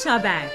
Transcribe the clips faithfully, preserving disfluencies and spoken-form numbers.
Flash Haber.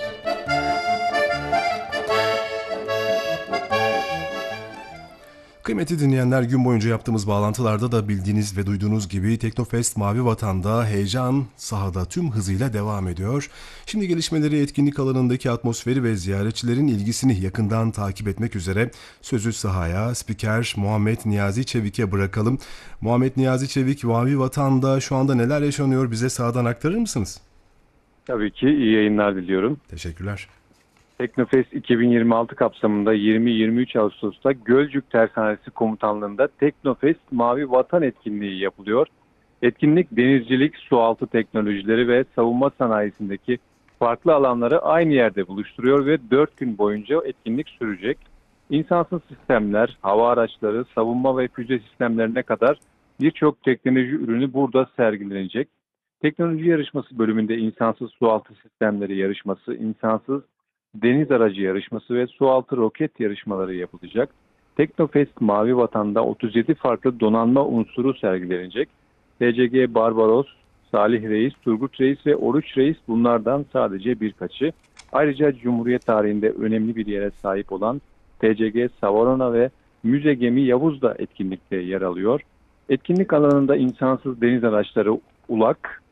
Kıymetli dinleyenler, gün boyunca yaptığımız bağlantılarda da bildiğiniz ve duyduğunuz gibi Teknofest Mavi Vatan'da heyecan sahada tüm hızıyla devam ediyor. Şimdi gelişmeleri, etkinlik alanındaki atmosferi ve ziyaretçilerin ilgisini yakından takip etmek üzere sözü sahaya spiker Muhammed Niyazi Çevik'e bırakalım. Muhammed Niyazi Çevik, Mavi Vatan'da şu anda neler yaşanıyor, bize sahadan aktarır mısınız? Tabii ki iyi yayınlar diliyorum. Teşekkürler. Teknofest iki bin yirmi altı kapsamında yirmi yirmi üç Ağustos'ta Gölcük Tersanesi Komutanlığı'nda Teknofest Mavi Vatan etkinliği yapılıyor. Etkinlik denizcilik, sualtı teknolojileri ve savunma sanayisindeki farklı alanları aynı yerde buluşturuyor ve dört gün boyunca etkinlik sürecek. İnsansız sistemler, hava araçları, savunma ve füze sistemlerine kadar birçok teknoloji ürünü burada sergilenecek. Teknoloji yarışması bölümünde insansız sualtı sistemleri yarışması, insansız deniz aracı yarışması ve sualtı roket yarışmaları yapılacak. Teknofest Mavi Vatan'da otuz yedi farklı donanma unsuru sergilenecek. T C G Barbaros, Salih Reis, Turgut Reis ve Oruç Reis bunlardan sadece birkaçı. Ayrıca Cumhuriyet tarihinde önemli bir yere sahip olan T C G Savarona ve Müze Gemi Yavuz da etkinlikte yer alıyor. Etkinlik alanında insansız deniz araçları Ulak,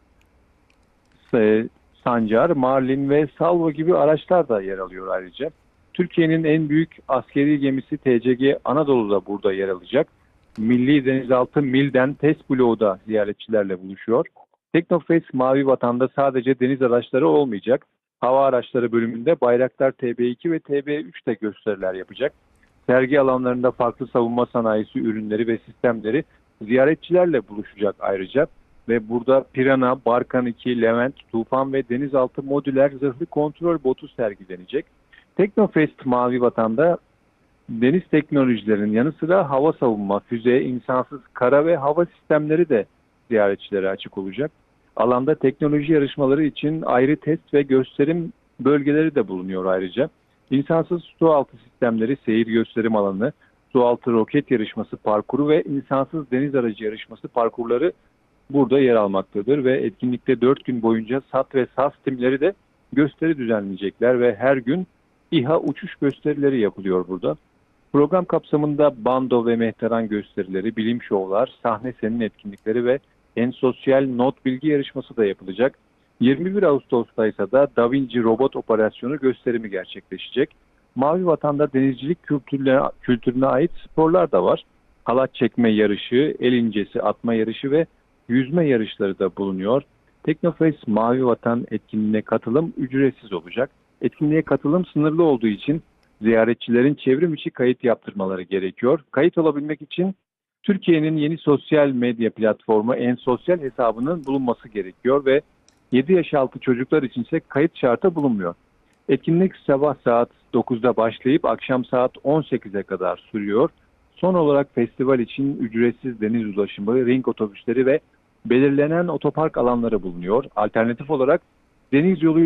Sancar, Marlin ve Salvo gibi araçlar da yer alıyor ayrıca. Türkiye'nin en büyük askeri gemisi T C G Anadolu da burada yer alacak. Milli Denizaltı Mil'den test bloğu da ziyaretçilerle buluşuyor. Teknofest Mavi Vatan'da sadece deniz araçları olmayacak. Hava araçları bölümünde Bayraktar T B iki ve T B üç de gösteriler yapacak. Sergi alanlarında farklı savunma sanayisi ürünleri ve sistemleri ziyaretçilerle buluşacak ayrıca. Ve burada Pirana, Barkan iki, Levent, Tufan ve denizaltı modüler zırhlı kontrol botu sergilenecek. Teknofest Mavi Vatan'da deniz teknolojilerinin yanı sıra hava savunma, füze, insansız kara ve hava sistemleri de ziyaretçilere açık olacak. Alanda teknoloji yarışmaları için ayrı test ve gösterim bölgeleri de bulunuyor ayrıca. İnsansız sualtı sistemleri seyir gösterim alanı, sualtı roket yarışması parkuru ve insansız deniz aracı yarışması parkurları burada yer almaktadır ve etkinlikte dört gün boyunca SAT ve SAS timleri de gösteri düzenleyecekler ve her gün İHA uçuş gösterileri yapılıyor burada. Program kapsamında bando ve mehteran gösterileri, bilim şovlar, sahne senin etkinlikleri ve en sosyal not bilgi yarışması da yapılacak. yirmi bir Ağustos'ta ise da Da Vinci robot operasyonu gösterimi gerçekleşecek. Mavi Vatan'da denizcilik kültürüne, kültürüne ait sporlar da var. Halat çekme yarışı, el incesi atma yarışı ve yüzme yarışları da bulunuyor. Teknofest Mavi Vatan etkinliğine katılım ücretsiz olacak. Etkinliğe katılım sınırlı olduğu için ziyaretçilerin çevrim içi kayıt yaptırmaları gerekiyor. Kayıt olabilmek için Türkiye'nin yeni sosyal medya platformu En Sosyal hesabının bulunması gerekiyor ve yedi yaş altı çocuklar içinse kayıt şartı bulunmuyor. Etkinlik sabah saat dokuzda başlayıp akşam saat on sekize kadar sürüyor. Son olarak festival için ücretsiz deniz ulaşımı, ring otobüsleri ve belirlenen otopark alanları bulunuyor. Alternatif olarak deniz yolu